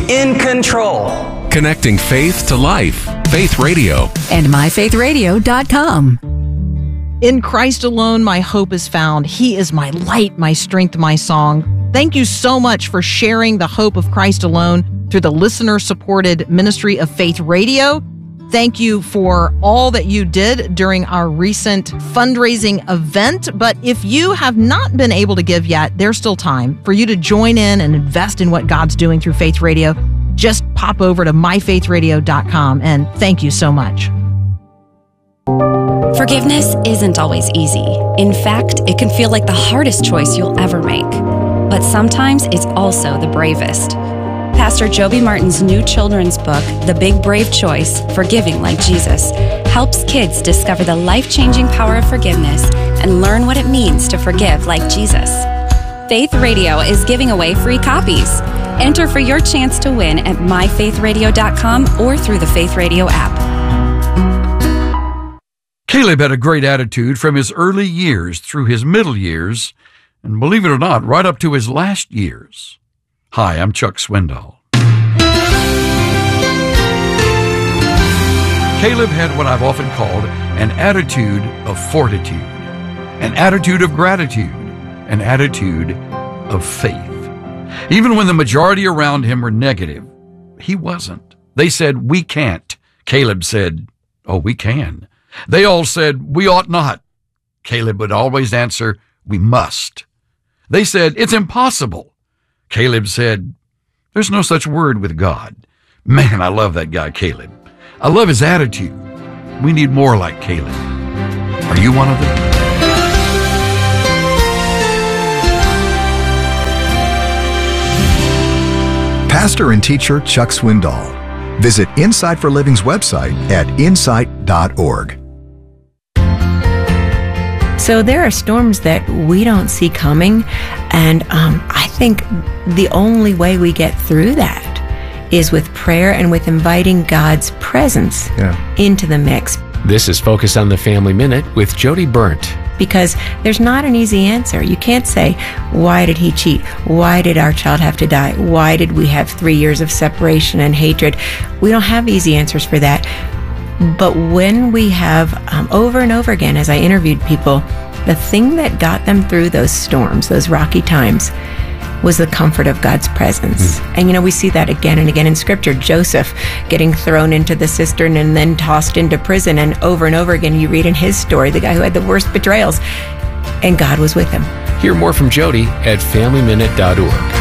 in control. Connecting faith to life. Faith Radio. And myfaithradio.com. In Christ alone, my hope is found. He is my light, my strength, my song. Thank you so much for sharing the hope of Christ alone through the listener-supported ministry of Faith Radio. Thank you for all that you did during our recent fundraising event. But if you have not been able to give yet, there's still time for you to join in and invest in what God's doing through Faith Radio. Just pop over to myfaithradio.com, and thank you so much. Forgiveness isn't always easy. In fact, it can feel like the hardest choice you'll ever make. But sometimes it's also the bravest. Pastor Joby Martin's new children's book, The Big Brave Choice, Forgiving Like Jesus, helps kids discover the life-changing power of forgiveness and learn what it means to forgive like Jesus. Faith Radio is giving away free copies. Enter for your chance to win at myfaithradio.com or through the Faith Radio app. Caleb had a great attitude from his early years through his middle years, and believe it or not, right up to his last years. Hi, I'm Chuck Swindoll. Caleb had what I've often called an attitude of fortitude, an attitude of gratitude, an attitude of faith. Even when the majority around him were negative, he wasn't. They said, "We can't." Caleb said, "Oh, we can." They all said, "We ought not." Caleb would always answer, "We must." They said, "It's impossible." Caleb said, "There's no such word with God." Man, I love that guy, Caleb. I love his attitude. We need more like Caleb. Are you one of them? Pastor and teacher Chuck Swindoll. Visit Insight for Living's website at insight.org. So there are storms that we don't see coming, and I think the only way we get through that is with prayer and with inviting God's presence into the mix. This is Focus on the Family Minute with Jody Burnt. Because there's not an easy answer. You can't say, why did he cheat? Why did our child have to die? Why did we have 3 years of separation and hatred? We don't have easy answers for that. But when we have, over and over again, as I interviewed people, the thing that got them through those storms, those rocky times, was the comfort of God's presence. And we see that again and again in Scripture. Joseph getting thrown into the cistern and then tossed into prison, and over again you read in his story, the guy who had the worst betrayals, and God was with him. Hear more from Jody at FamilyMinute.org.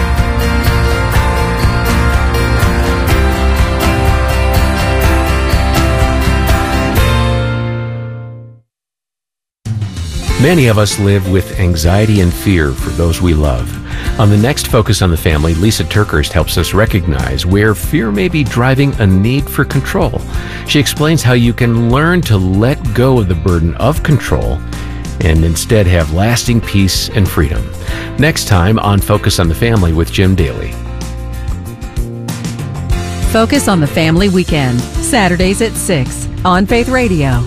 Many of us live with anxiety and fear for those we love. On the next Focus on the Family, Lisa Turkhurst helps us recognize where fear may be driving a need for control. She explains how you can learn to let go of the burden of control and instead have lasting peace and freedom. Next time on Focus on the Family with Jim Daly. Focus on the Family Weekend, Saturdays at 6 on Faith Radio.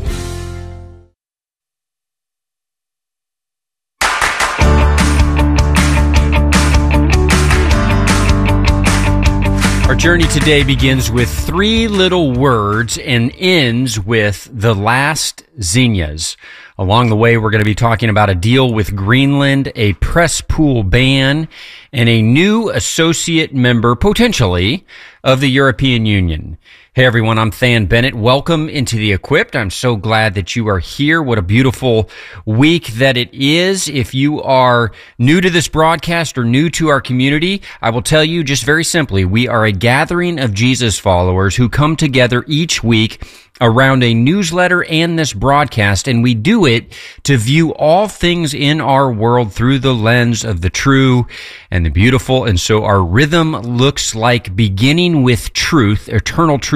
Our journey today begins with 3 little words and ends with the last zinnias. Along the way, we're going to be talking about a deal with Greenland, a press pool ban, and a new associate member, potentially, of the European Union. Hey everyone, I'm Than Bennett. Welcome into The Equipped. I'm so glad that you are here. What a beautiful week that it is. If you are new to this broadcast or new to our community, I will tell you just very simply, we are a gathering of Jesus followers who come together each week around a newsletter and this broadcast, and we do it to view all things in our world through the lens of the true and the beautiful. And so our rhythm looks like beginning with truth, eternal truth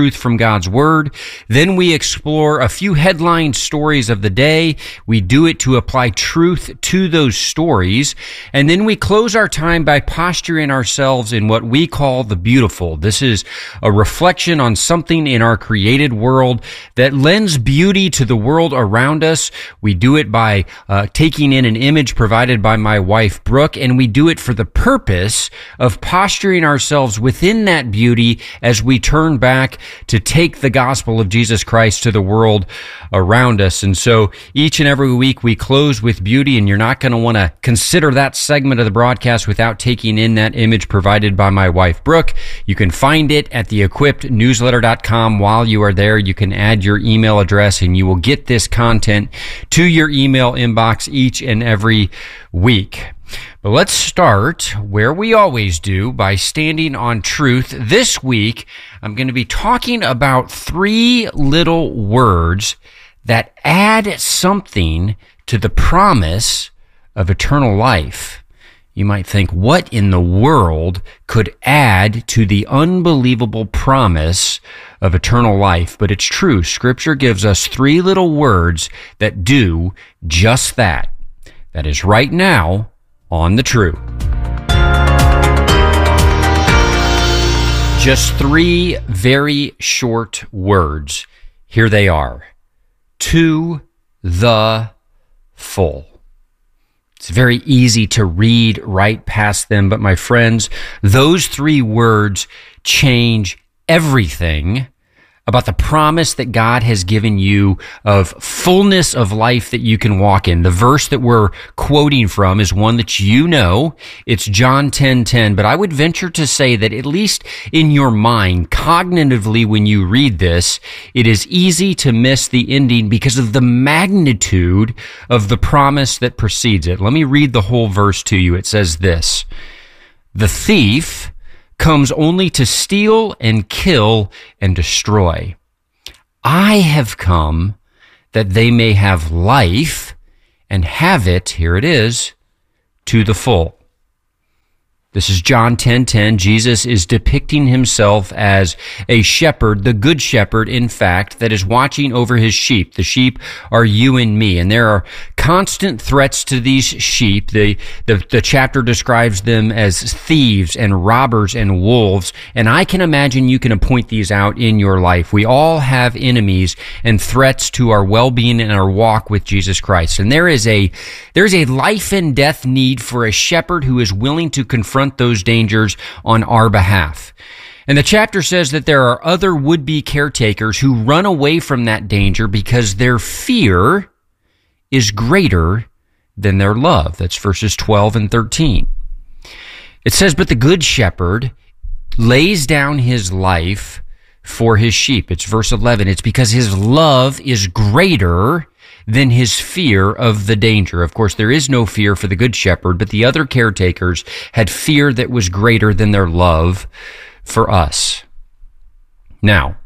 truth from God's Word. Then we explore a few headline stories of the day. We do it to apply truth to those stories. And then we close our time by posturing ourselves in what we call the beautiful. This is a reflection on something in our created world that lends beauty to the world around us. We do it by taking in an image provided by my wife, Brooke, and we do it for the purpose of posturing ourselves within that beauty as we turn back to take the gospel of Jesus Christ to the world around us. And so each and every week we close with beauty, and you're not going to want to consider that segment of the broadcast without taking in that image provided by my wife, Brooke. You can find it at theequippednewsletter.com. While you are there, you can add your email address and you will get this content to your email inbox each and every week. But let's start where we always do, by standing on truth. This week, I'm going to be talking about 3 little words that add something to the promise of eternal life. You might think, what in the world could add to the unbelievable promise of eternal life? But it's true. Scripture gives us 3 little words that do just that. That is right now on The True. Just 3 very short words. Here they are. To the full. It's very easy to read right past them, but my friends, those 3 words change everything about the promise that God has given you of fullness of life that you can walk in. The verse that we're quoting from is one that you know. It's John 10:10, but I would venture to say that at least in your mind, cognitively, when you read this, it is easy to miss the ending because of the magnitude of the promise that precedes it. Let me read the whole verse to you. It says this: "The thief comes only to steal and kill and destroy. I have come that they may have life and have it," here it is, "to the full." This is John 10:10. Jesus is depicting himself as a shepherd, the good shepherd, in fact, that is watching over his sheep. The sheep are you and me, and there are constant threats to these sheep. The chapter describes them as thieves and robbers and wolves, and I can imagine you can point these out in your life. We all have enemies and threats to our well-being and our walk with Jesus Christ, and there's a life and death need for a shepherd who is willing to confront those dangers on our behalf. And the chapter says that there are other would-be caretakers who run away from that danger because their fear is greater than their love. That's verses 12 and 13. It says, "But the good shepherd lays down his life for his sheep." It's verse 11. It's because his love is greater than his fear of the danger. Of course, there is no fear for the good shepherd, but the other caretakers had fear that was greater than their love for us. Now,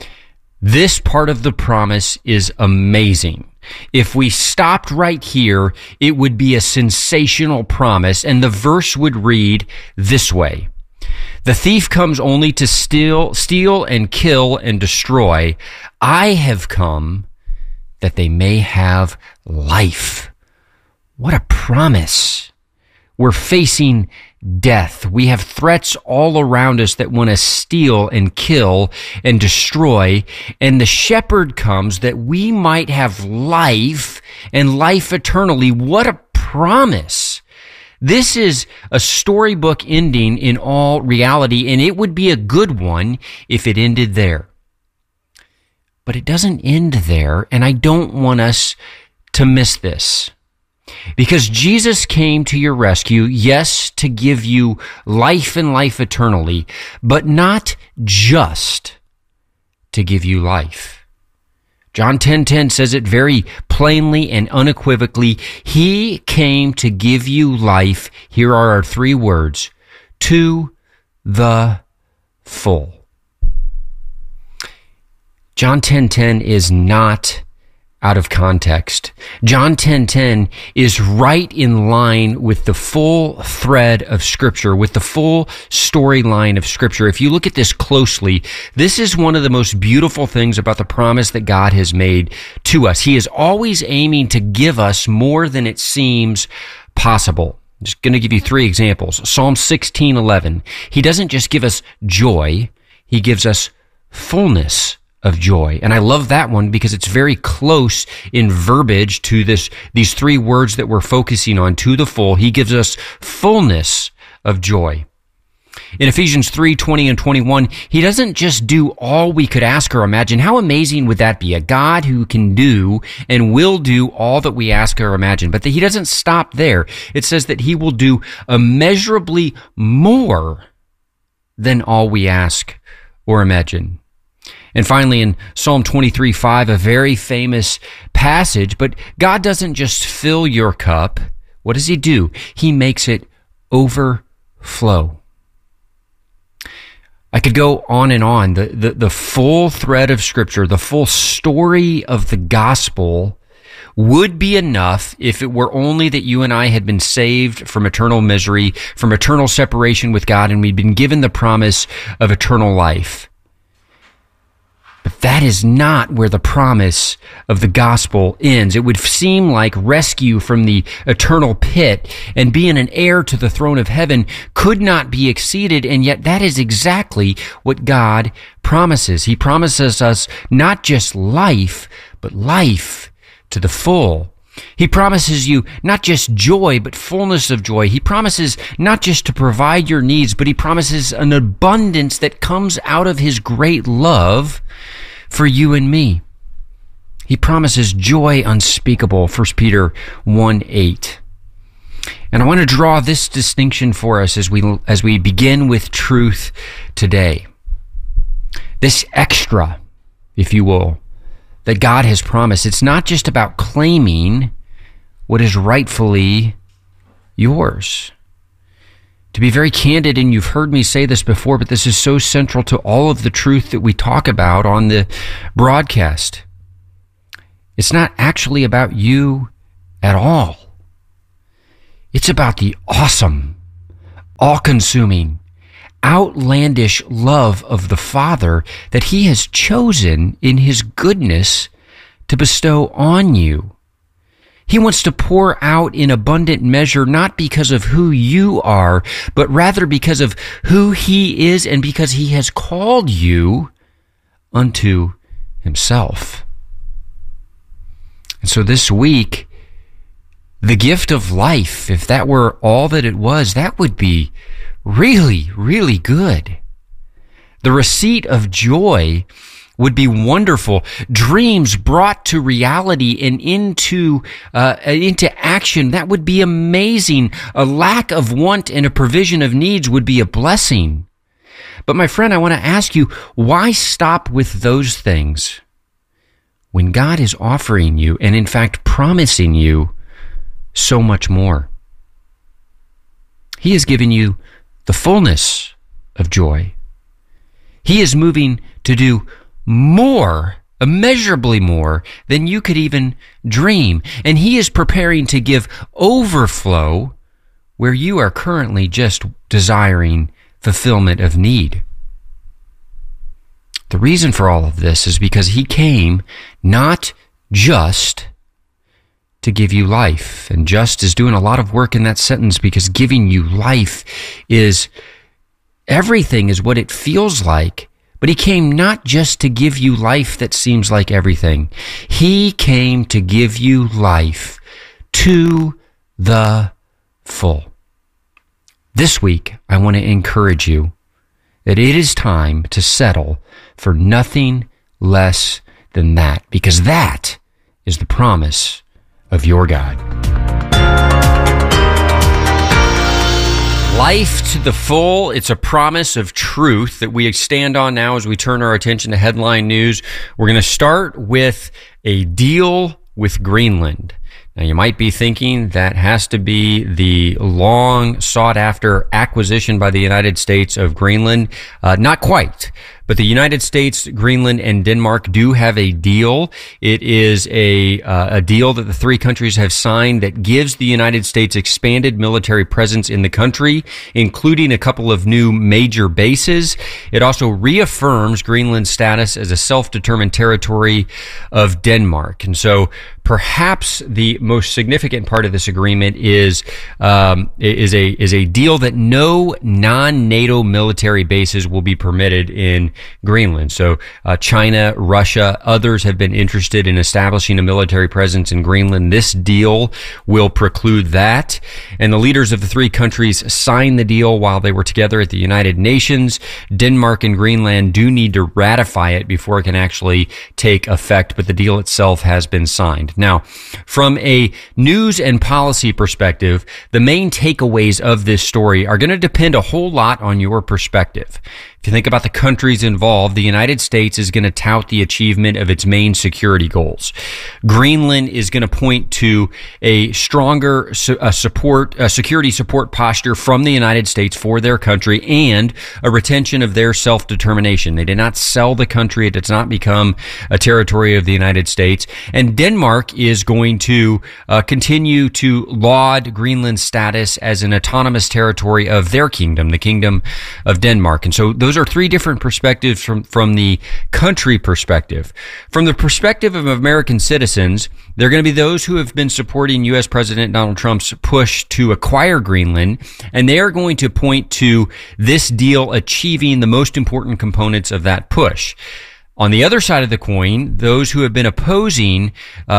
this part of the promise is amazing. If we stopped right here, it would be a sensational promise, and the verse would read this way: "The thief comes only to steal and kill and destroy. I have come that they may have life." What a promise. We're facing death. We have threats all around us that want to steal and kill and destroy. And the shepherd comes that we might have life and life eternally. What a promise. This is a storybook ending in all reality, and it would be a good one if it ended there. But it doesn't end there, and I don't want us to miss this. Because Jesus came to your rescue, yes, to give you life and life eternally, but not just to give you life. John 10:10 says it very plainly and unequivocally. He came to give you life. Here are our 3 words: to the full. John 10:10 is not out of context. John 10:10 is right in line with the full thread of Scripture, with the full storyline of Scripture. If you look at this closely, this is one of the most beautiful things about the promise that God has made to us. He is always aiming to give us more than it seems possible. I'm just going to give you 3 examples. Psalm 16:11. He doesn't just give us joy, he gives us fullness of joy. And I love that one because it's very close in verbiage to these 3 words that we're focusing on, to the full. He gives us fullness of joy. In Ephesians 3:20 and 21, he doesn't just do all we could ask or imagine. How amazing would that be? A God who can do and will do all that we ask or imagine. But he doesn't stop there. It says that he will do immeasurably more than all we ask or imagine. And finally, in Psalm 23:5, a very famous passage, but God doesn't just fill your cup. What does he do? He makes it overflow. I could go on and on. The full thread of Scripture, the full story of the gospel would be enough if it were only that you and I had been saved from eternal misery, from eternal separation with God, and we'd been given the promise of eternal life. But that is not where the promise of the gospel ends. It would seem like rescue from the eternal pit and being an heir to the throne of heaven could not be exceeded, and yet that is exactly what God promises. He promises us not just life, but life to the full. He promises you not just joy, but fullness of joy. He promises not just to provide your needs, but he promises an abundance that comes out of his great love for you and me. He promises joy unspeakable, 1 Peter 1:8. And I want to draw this distinction for us as we begin with truth today. This extra, if you will, that God has promised. It's not just about claiming what is rightfully yours. To be very candid, and you've heard me say this before, but this is so central to all of the truth that we talk about on the broadcast. It's not actually about you at all. It's about the awesome, all-consuming, outlandish love of the Father that he has chosen in his goodness to bestow on you. He wants to pour out in abundant measure, not because of who you are, but rather because of who he is and because he has called you unto himself. And so this week, the gift of life, if that were all that it was, that would be really, really good. The receipt of joy would be wonderful. Dreams brought to reality and into action, that would be amazing. A lack of want and a provision of needs would be a blessing. But my friend, I want to ask you, why stop with those things when God is offering you and in fact promising you so much more? He has given you the fullness of joy. He is moving to do more, immeasurably more than you could even dream. And he is preparing to give overflow where you are currently just desiring fulfillment of need. The reason for all of this is because he came not just to give you life. And just is doing a lot of work in that sentence, because giving you life is everything is what it feels like. But he came not just to give you life that seems like everything. He came to give you life to the full. This week, I want to encourage you that it is time to settle for nothing less than that, because that is the promise of your God. Life to the full. It's a promise of truth that we stand on now as we turn our attention to headline news. We're going to start with a deal with Greenland. Now, you might be thinking that has to be the long sought after acquisition by the United States of Greenland. Not quite. But the United States, Greenland, and Denmark do have a deal. It is a deal that the three countries have signed that gives the United States expanded military presence in the country, including a couple of new major bases. It also reaffirms Greenland's status as a self-determined territory of Denmark. And so perhaps the most significant part of this agreement is a deal that no non-NATO military bases will be permitted in Greenland. So China, Russia, others have been interested in establishing a military presence in Greenland. This deal will preclude that. And the leaders of the three countries signed the deal while they were together at the United Nations. Denmark and Greenland do need to ratify it before it can actually take effect, but the deal itself has been signed. Now, from a news and policy perspective, the main takeaways of this story are going to depend a whole lot on your perspective. If you think about the countries involved, the United States is going to tout the achievement of its main security goals. Greenland is going to point to a stronger security support posture from the United States for their country and a retention of their self-determination. They did not sell the country. It does not become a territory of the United States. And Denmark is going to continue to laud Greenland's status as an autonomous territory of their kingdom, the Kingdom of Denmark. And so those are three different perspectives from the country perspective. From the perspective of American citizens, there are going to be those who have been supporting U.S. President Donald Trump's push to acquire Greenland, and they are going to point to this deal achieving the most important components of that push. On the other side of the coin, those who have been opposing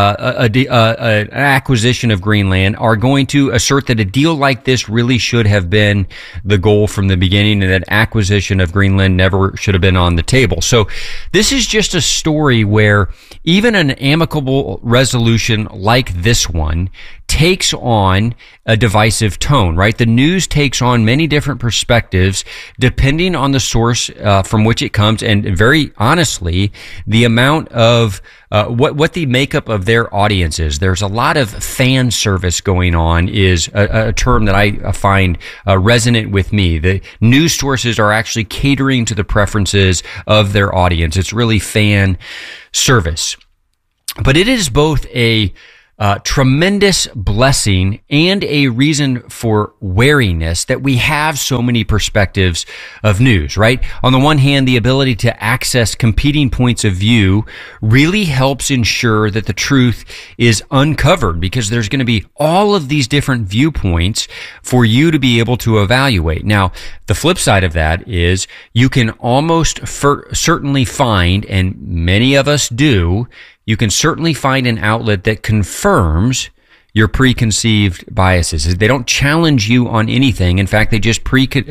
an acquisition of Greenland are going to assert that a deal like this really should have been the goal from the beginning and that acquisition of Greenland never should have been on the table. So this is just a story where even an amicable resolution like this one takes on a divisive tone, right? The news takes on many different perspectives depending on the source from which it comes, and very honestly, the amount of what the makeup of their audience is. There's a lot of fan service going on is a term that I find resonant with me. The news sources are actually catering to the preferences of their audience. It's really fan service. But it is both a tremendous blessing and a reason for wariness that we have so many perspectives of news, right? On the one hand, the ability to access competing points of view really helps ensure that the truth is uncovered, because there's going to be all of these different viewpoints for you to be able to evaluate. Now, the flip side of that is you can almost certainly find, and many of us do, you can certainly find an outlet that confirms your preconceived biases. They don't challenge you on anything. In fact, they just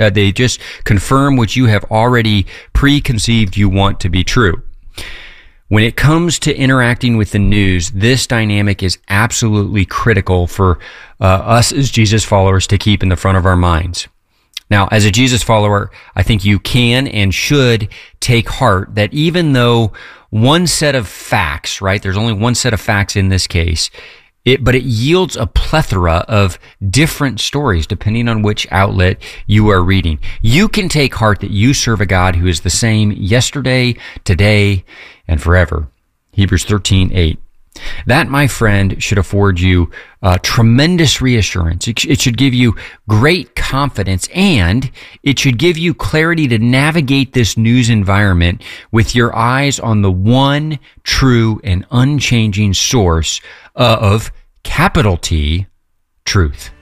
confirm what you have already preconceived you want to be true. When it comes to interacting with the news, this dynamic is absolutely critical for us as Jesus followers to keep in the front of our minds. Now, as a Jesus follower, I think you can and should take heart that even though one set of facts, right? There's only one set of facts in this case, but it yields a plethora of different stories depending on which outlet you are reading. You can take heart that you serve a God who is the same yesterday, today, and forever. Hebrews 13:8. That, my friend, should afford you tremendous reassurance. It should give you great confidence, and it should give you clarity to navigate this news environment with your eyes on the one true and unchanging source of capital T, truth.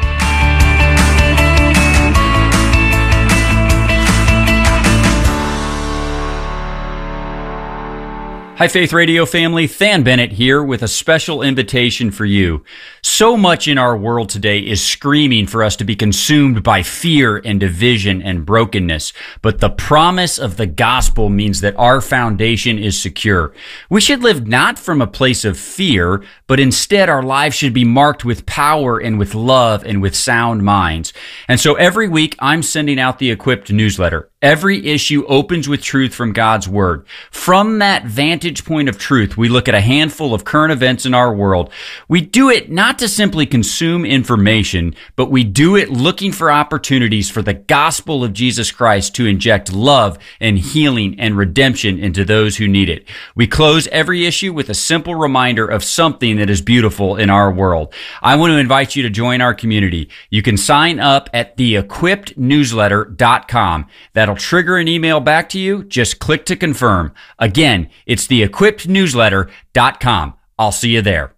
Hi, Faith Radio family. Than Bennett here with a special invitation for you. So much in our world today is screaming for us to be consumed by fear and division and brokenness. But the promise of the gospel means that our foundation is secure. We should live not from a place of fear, but instead our lives should be marked with power and with love and with sound minds. And so every week I'm sending out the Equipped newsletter. Every issue opens with truth from God's Word. From that vantage point of truth, we look at a handful of current events in our world. We do it not to simply consume information, but we do it looking for opportunities for the gospel of Jesus Christ to inject love and healing and redemption into those who need it. We close every issue with a simple reminder of something that is beautiful in our world. I want to invite you to join our community. You can sign up at theequippednewsletter.com. That'll trigger an email back to you. Just click to confirm. Again, it's theequippednewsletter.com. I'll see you there.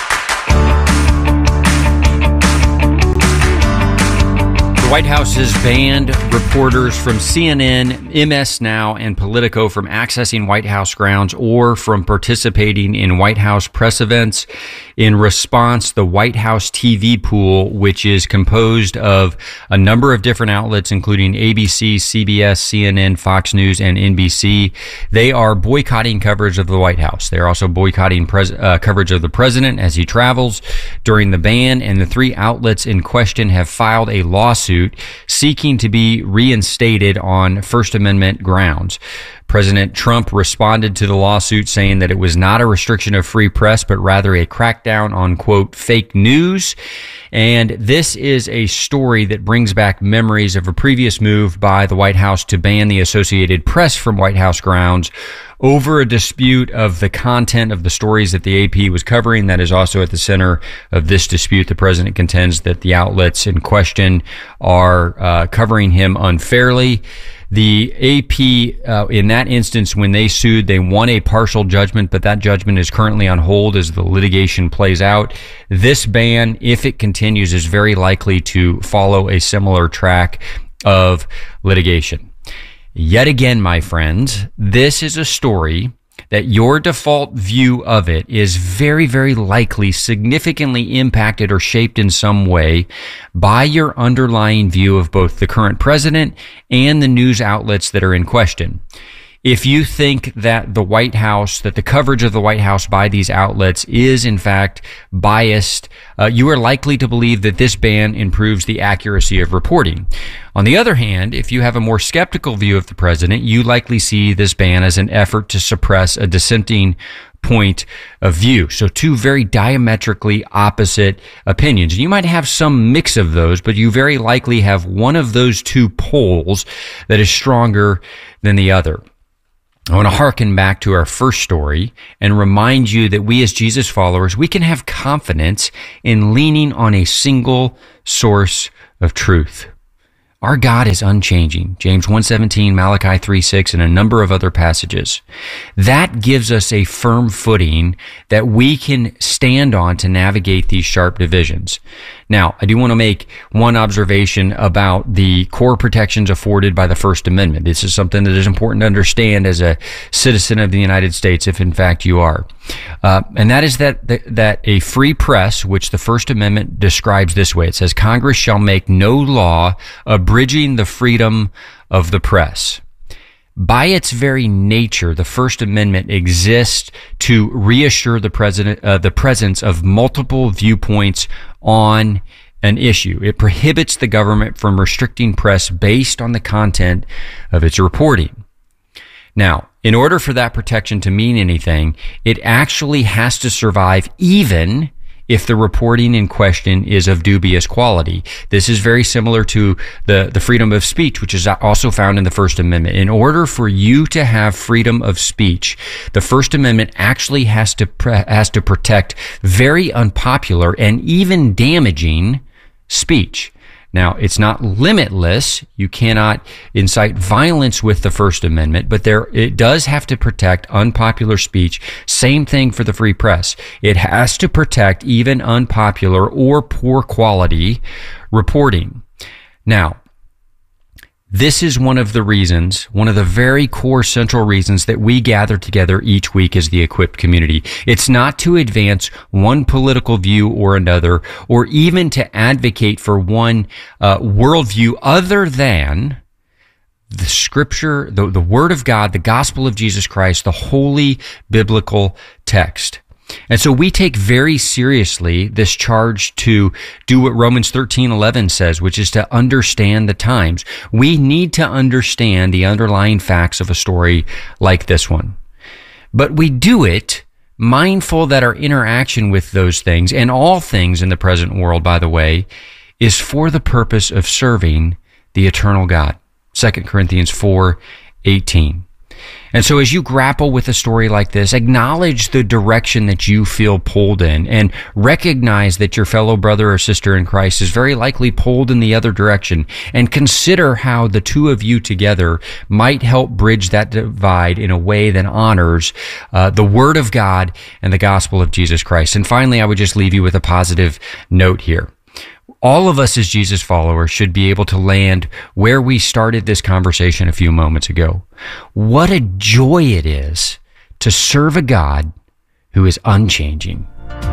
The White House has banned reporters from CNN, MS Now, and Politico from accessing White House grounds or from participating in White House press events. In response, the White House TV pool, which is composed of a number of different outlets, including ABC, CBS, CNN, Fox News, and NBC, they are boycotting coverage of the White House. They're also boycotting coverage of the president as he travels during the ban, and the three outlets in question have filed a lawsuit seeking to be reinstated on First Amendment grounds. President Trump responded to the lawsuit saying that it was not a restriction of free press, but rather a crackdown on, quote, fake news. And this is a story that brings back memories of a previous move by the White House to ban the Associated Press from White House grounds over a dispute of the content of the stories that the AP was covering. That is also at the center of this dispute. The president contends that the outlets in question are covering him unfairly. The AP, in that instance, when they sued, they won a partial judgment, but that judgment is currently on hold as the litigation plays out. This ban, if it continues, is very likely to follow a similar track of litigation. Yet again, my friends, this is a story that your default view of it is very, very likely significantly impacted or shaped in some way by your underlying view of both the current president and the news outlets that are in question. If you think that the White House, that the coverage of the White House by these outlets is in fact biased, you are likely to believe that this ban improves the accuracy of reporting. On the other hand, if you have a more skeptical view of the president, you likely see this ban as an effort to suppress a dissenting point of view. So two very diametrically opposite opinions. And you might have some mix of those, but you very likely have one of those two poles that is stronger than the other. I want to hearken back to our first story and remind you that we as Jesus followers, we can have confidence in leaning on a single source of truth. Our God is unchanging. James 1:17, Malachi 3:6, and a number of other passages. That gives us a firm footing that we can stand on to navigate these sharp divisions. Now, I do want to make one observation about the core protections afforded by the First Amendment. This is something that is important to understand as a citizen of the United States, if in fact you are. And that is that a free press, which the First Amendment describes this way, it says, Congress shall make no law abridging the freedom of the press. By its very nature, the First Amendment exists to reassure the presence of multiple viewpoints on an issue. It prohibits the government from restricting press based on the content of its reporting. Now, in order for that protection to mean anything, it actually has to survive even if the reporting in question is of dubious quality. This is very similar to the freedom of speech, which is also found in the First Amendment. In order for you to have freedom of speech, the First Amendment actually has to protect very unpopular and even damaging speech. Now, it's not limitless. You cannot incite violence with the First Amendment, but it does have to protect unpopular speech. Same thing for the free press. It has to protect even unpopular or poor quality reporting. Now, this is one of the very core central reasons that we gather together each week as the Equipped community. It's not to advance one political view or another, or even to advocate for one worldview other than the Scripture, the Word of God, the gospel of Jesus Christ, the holy biblical text. And so we take very seriously this charge to do what Romans 13:11 says, which is to understand the times. We need to understand the underlying facts of a story like this one. But we do it mindful that our interaction with those things, and all things in the present world, by the way, is for the purpose of serving the eternal God. 2 Corinthians 4:18. And so as you grapple with a story like this, acknowledge the direction that you feel pulled in, and recognize that your fellow brother or sister in Christ is very likely pulled in the other direction, and consider how the two of you together might help bridge that divide in a way that honors the Word of God and the gospel of Jesus Christ. And finally, I would just leave you with a positive note here. All of us as Jesus followers should be able to land where we started this conversation a few moments ago. What a joy it is to serve a God who is unchanging.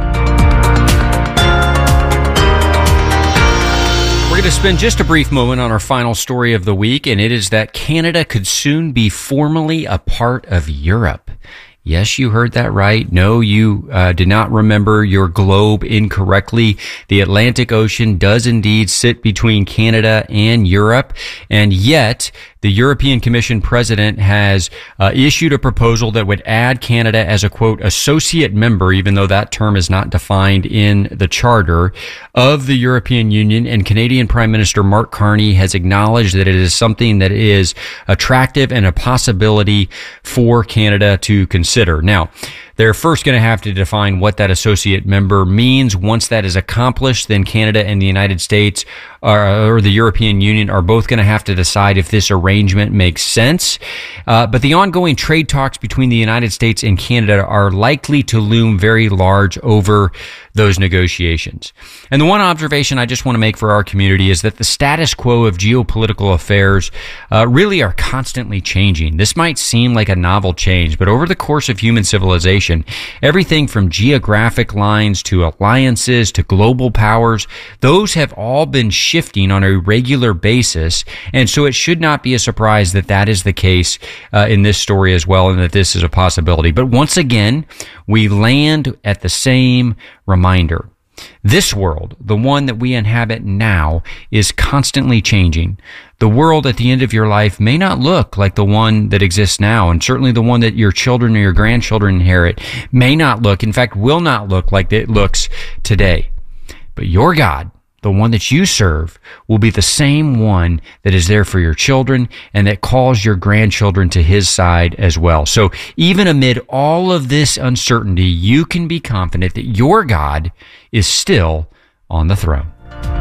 We're going to spend just a brief moment on our final story of the week, and it is that Canada could soon be formally a part of Europe. Yes, you heard that right. No, you did not remember your globe incorrectly. The Atlantic Ocean does indeed sit between Canada and Europe, and yet the European Commission president has issued a proposal that would add Canada as a, quote, associate member, even though that term is not defined in the charter of the European Union. And Canadian Prime Minister Mark Carney has acknowledged that it is something that is attractive and a possibility for Canada to consider. Now, they're first going to have to define what that associate member means. Once that is accomplished, then Canada and the United States or the European Union are both going to have to decide if this arrangement makes sense. But the ongoing trade talks between the United States and Canada are likely to loom very large over those negotiations. And the one observation I just want to make for our community is that the status quo of geopolitical affairs really are constantly changing. This might seem like a novel change, but over the course of human civilization, everything from geographic lines to alliances to global powers, those have all been shifting on a regular basis. And so it should not be a surprise that that is the case in this story as well, and that this is a possibility. But once again, we land at the same reminder. This world, the one that we inhabit now, is constantly changing. The world at the end of your life may not look like the one that exists now, and certainly the one that your children or your grandchildren inherit may not look, in fact, will not look like it looks today. But your God, the one that you serve, will be the same one that is there for your children and that calls your grandchildren to his side as well. So even amid all of this uncertainty, you can be confident that your God is still on the throne.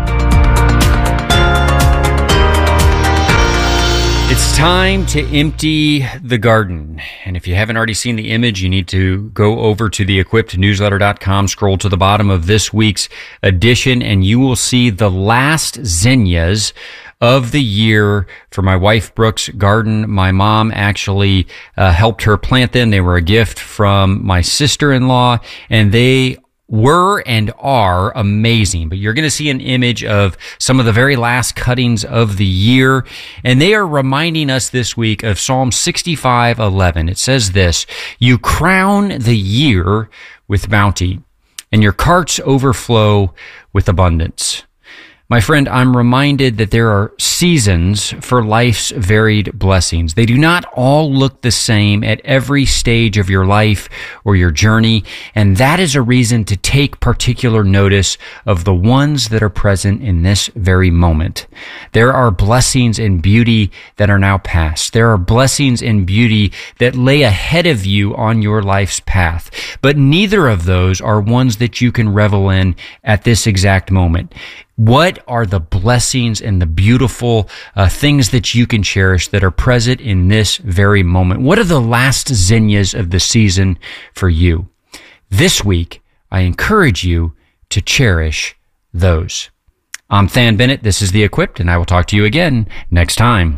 It's time to empty the garden. And if you haven't already seen the image, you need to go over to theequippednewsletter.com, scroll to the bottom of this week's edition, and you will see the last zinnias of the year for my wife Brooke's garden. My mom actually helped her plant them. They were a gift from my sister-in-law, and they were and are amazing. But you're going to see an image of some of the very last cuttings of the year, and they are reminding us this week of Psalm 65:11. It says this: "You crown the year with bounty, and your carts overflow with abundance." My friend, I'm reminded that there are seasons for life's varied blessings. They do not all look the same at every stage of your life or your journey, and that is a reason to take particular notice of the ones that are present in this very moment. There are blessings and beauty that are now past. There are blessings and beauty that lay ahead of you on your life's path, but neither of those are ones that you can revel in at this exact moment. What are the blessings and the beautiful things that you can cherish that are present in this very moment? What are the last zinnias of the season for you? This week, I encourage you to cherish those. I'm Than Bennett. This is The Equipped, and I will talk to you again next time.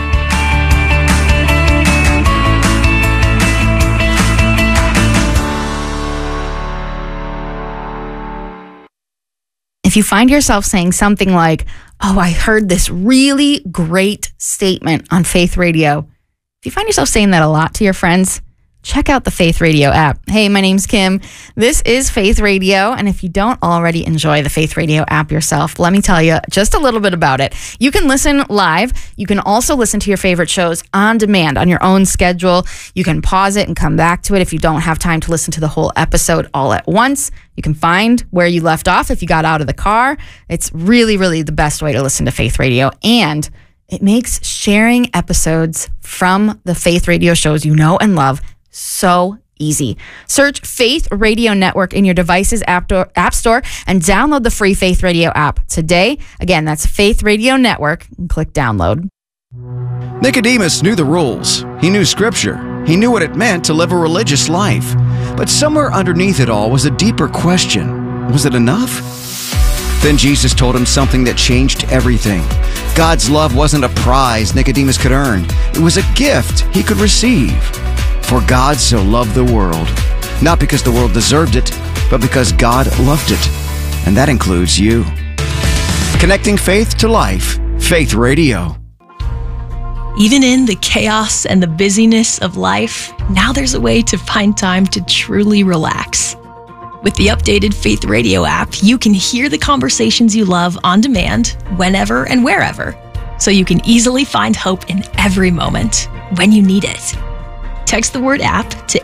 If you find yourself saying something like, "Oh, I heard this really great statement on Faith Radio," if you find yourself saying that a lot to your friends, check out the Faith Radio app. Hey, my name's Kim. This is Faith Radio, and if you don't already enjoy the Faith Radio app yourself, let me tell you just a little bit about it. You can listen live. You can also listen to your favorite shows on demand on your own schedule. You can pause it and come back to it if you don't have time to listen to the whole episode all at once. You can find where you left off if you got out of the car. It's really, really the best way to listen to Faith Radio, and it makes sharing episodes from the Faith Radio shows you know and love so easy. Search Faith Radio Network in your device's app store and download the free Faith Radio app today. Again, that's Faith Radio Network, and click download. Nicodemus knew the rules. He knew Scripture. He knew what it meant to live a religious life. But somewhere underneath it all was a deeper question. Was it enough? Then Jesus told him something that changed everything. God's love wasn't a prize Nicodemus could earn. It was a gift he could receive. For God so loved the world, not because the world deserved it, but because God loved it. And that includes you. Connecting faith to life. Faith Radio. Even in the chaos and the busyness of life, now there's a way to find time to truly relax. With the updated Faith Radio app, you can hear the conversations you love on demand, whenever and wherever, so you can easily find hope in every moment when you need it. Text the word app to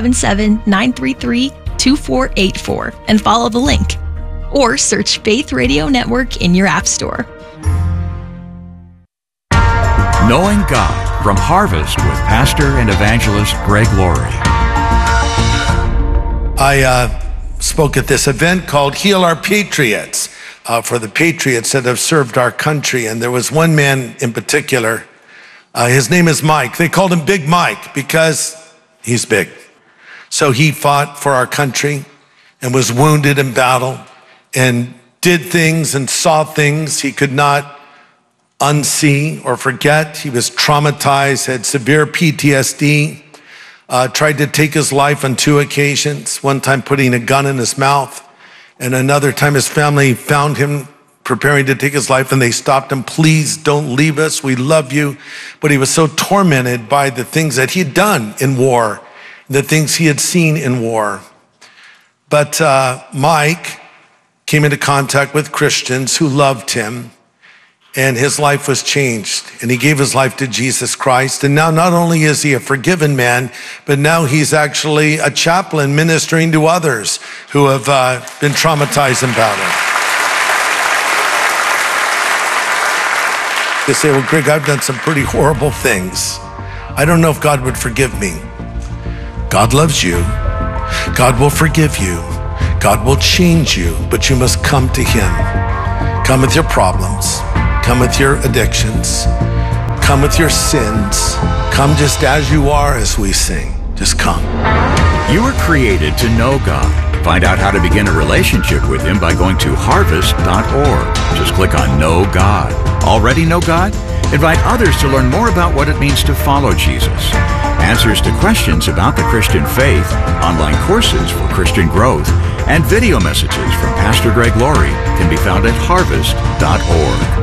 877-933-2484 and follow the link. Or search Faith Radio Network in your app store. Knowing God from Harvest with Pastor and Evangelist Greg Laurie. I spoke at this event called Heal Our Patriots for the patriots that have served our country. And there was one man in particular. His name is Mike. They called him Big Mike because he's big. So he fought for our country and was wounded in battle and did things and saw things he could not unsee or forget. He was traumatized, had severe PTSD, tried to take his life on 2 occasions, one time putting a gun in his mouth, and another time his family found him preparing to take his life, and they stopped him. Please don't leave us. We love you. But he was so tormented by the things that he'd done in war, the things he had seen in war. But Mike came into contact with Christians who loved him, and his life was changed. And he gave his life to Jesus Christ. And now not only is he a forgiven man, but now he's actually a chaplain ministering to others who have been traumatized in battle. They say, well, Greg, I've done some pretty horrible things. I don't know if God would forgive me. God loves you. God will forgive you. God will change you, but you must come to him. Come with your problems. Come with your addictions. Come with your sins. Come just as you are, as we sing. Just come. You were created to know God. Find out how to begin a relationship with him by going to harvest.org. Just click on Know God. Already know God? Invite others to learn more about what it means to follow Jesus. Answers to questions about the Christian faith, online courses for Christian growth, and video messages from Pastor Greg Laurie can be found at harvest.org.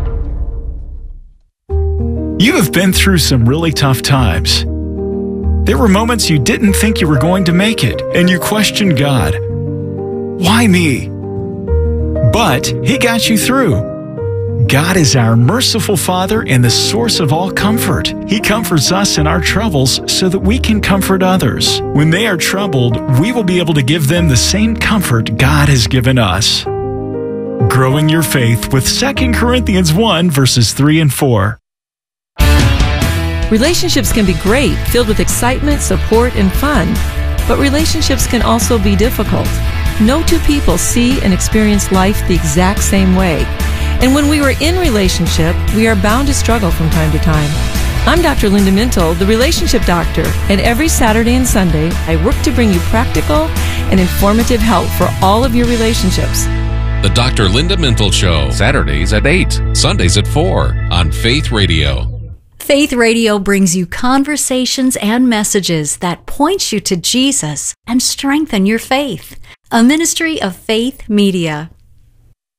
You have been through some really tough times. There were moments you didn't think you were going to make it, and you questioned God. Why me? But he got you through. God is our merciful Father and the source of all comfort. He comforts us in our troubles so that we can comfort others. When they are troubled, we will be able to give them the same comfort God has given us. Growing your faith with 2 Corinthians 1, verses 3 and 4. Relationships can be great, filled with excitement, support, and fun. But relationships can also be difficult. No two people see and experience life the exact same way. And when we are in relationship, we are bound to struggle from time to time. I'm Dr. Linda Mintle, the Relationship Doctor, and every Saturday and Sunday, I work to bring you practical and informative help for all of your relationships. The Dr. Linda Mintle Show, Saturdays at 8, Sundays at 4 on Faith Radio. Faith Radio brings you conversations and messages that point you to Jesus and strengthen your faith. A ministry of Faith Media.